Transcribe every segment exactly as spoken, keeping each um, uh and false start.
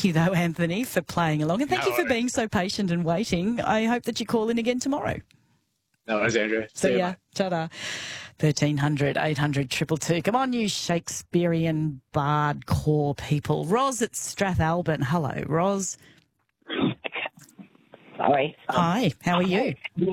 you, though, Anthony, for playing along. And thank No you for worries. being so patient and waiting. I hope that you call in again tomorrow. No worries, Andrea. See you, ya. mate. Ta-da. thirteen hundred, eight hundred, two two two. Come on, you Shakespearean bard core people. Ros at Strathalbyn. Hello, Ros. Sorry. Um, Hi, how are you?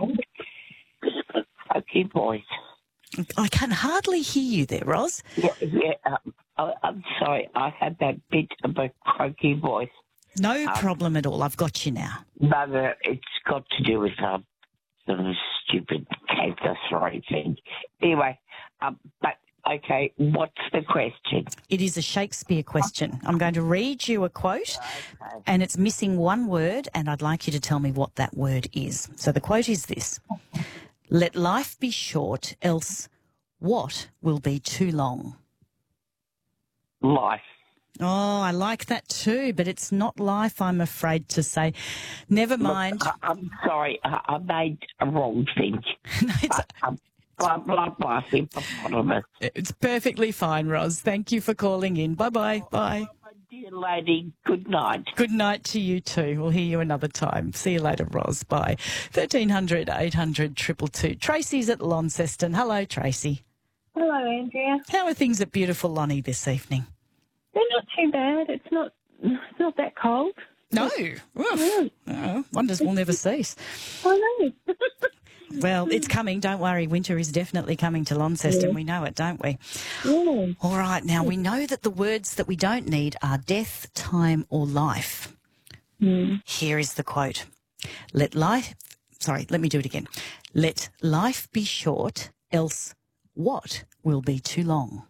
Okay, boys. I can hardly hear you there, Ros. Yeah, yeah. Um, I, I'm sorry. I had that bit of a croaky voice. No Um, problem at all. I've got you now. No, no, it's got to do with um, some stupid cancer story thing. Anyway, um, but okay, what's the question? It is a Shakespeare question. I'm going to read you a quote, Okay. and it's missing one word, and I'd like you to tell me what that word is. So the quote is this: "Let life be short, else what will be too long?" Life. Oh, I like that too, but it's not life, I'm afraid to say. Never mind. Look, I, I'm sorry. I, I made a wrong thing. No, it's, Um, blah, blah, blah, hippopotamus. it's perfectly fine, Ros. Thank you for calling in. Bye-bye. Bye. My dear lady, good night. Good night to you too. We'll hear you another time. See you later, Ros. Bye. thirteen hundred, eight hundred, two two two. Tracy's at Launceston. Hello, Tracy. Hello, Andrea. How are things at beautiful Lonnie this evening? They're not too bad. It's not it's not that cold. No. Oof. Oh, wonders will never cease. I know. Well, it's coming. Don't worry. Winter is definitely coming to Launceston. Yeah. We know it, don't we? Yeah. All right. Now, we know that the words that we don't need are death, time, or life. Mm. Here is the quote. Let life, sorry, let me do it again. Let life be short, else what will be too long?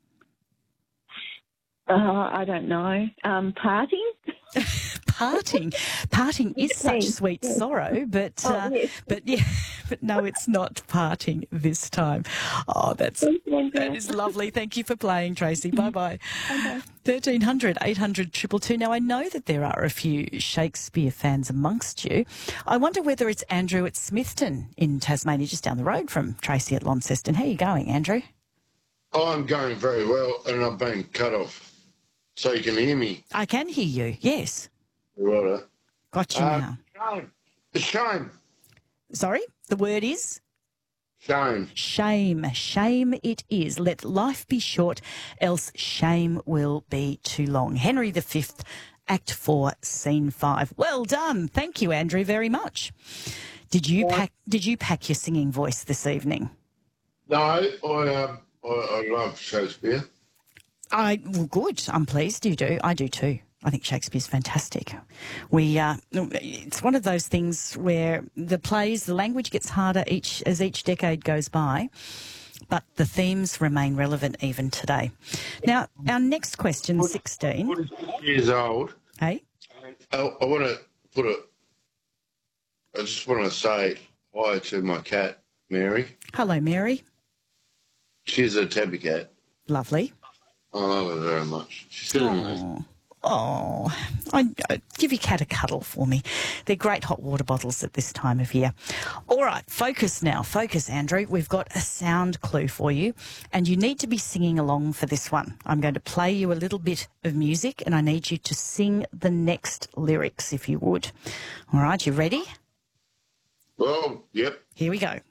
Uh, I don't know. Um, parting? Parting. Parting is such Yes, sweet yes. sorrow, but, Oh, uh, yes. but yeah, but no, it's not parting this time. Oh, that's, Thanks, Andrea. that is lovely. Thank you for playing, Tracy. Bye-bye. Okay. thirteen hundred, eight hundred, two two two. Now, I know that there are a few Shakespeare fans amongst you. I wonder whether it's Andrew at Smithton in Tasmania, just down the road from Tracy at Launceston. How are you going, Andrew? I'm going very well, and I've been cut off, so you can hear me. I can hear you, yes. Right. Got you Uh, now. shame. It's shame. Sorry, the word is? Shame. Shame. Shame it is. Let life be short, else shame will be too long. Henry the Fifth, Act Four, Scene Five. Well done. Thank you, Andrew, very much. Did you pack? Did you pack your singing voice this evening? No, I, um, I, I love Shakespeare. I well, good. I'm pleased you do. I do too. I think Shakespeare's fantastic. We, uh, it's one of those things where the plays, the language gets harder each as each decade goes by, but the themes remain relevant even today. Now, our next question, sixteen. forty-four years old. Hey, I, I want to put a. I just want to say hi to my cat, Mary. hello, Mary. She's a tabby cat. Lovely. I love her very much. She's still amazing. Oh, I, I, give your cat a cuddle for me. They're great hot water bottles at this time of year. All right, focus now. Focus, Andrew. We've got a sound clue for you, and you need to be singing along for this one. I'm going to play you a little bit of music, and I need you to sing the next lyrics, if you would. All right, you ready? Well, yep. Here we go.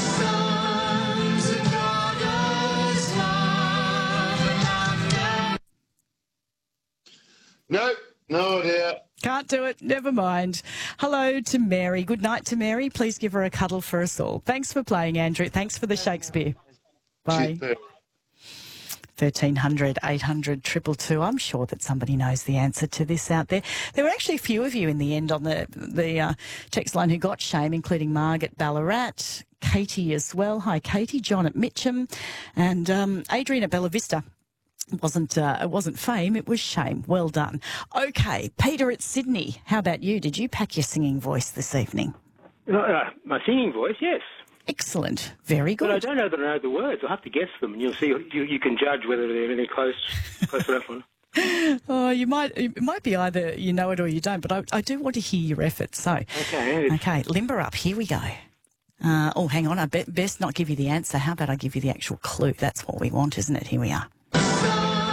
No, no idea. Can't do it. Never mind. Hello to Mary. Good night to Mary. Please give her a cuddle for us all. Thanks for playing, Andrew. Thanks for the Shakespeare. Bye. She's thirteen hundred, eight hundred, two two two. I'm sure that somebody knows the answer to this out there. There were actually a few of you in the end on the, the uh, text line who got shame, including Margaret Ballarat, Katie as well. Hi, Katie. John at Mitcham, and um, Adrian at Bella Vista. It wasn't, uh, it wasn't fame, it was shame. Well done. Okay, Peter at Sydney. How about you? Did you pack your singing voice this evening? Uh, my singing voice, yes. Excellent. Very But I good. don't know that I know the words. I'll have to guess them, and you'll see. You, you can judge whether they're any close, close enough one. Oh, you might, it might be either you know it or you don't, but I, I do want to hear your efforts. So, Okay. okay, limber up. Here we go. Uh, oh, hang on. I be, best not give you the answer. How about I give you the actual clue? That's what we want, isn't it? Here we are.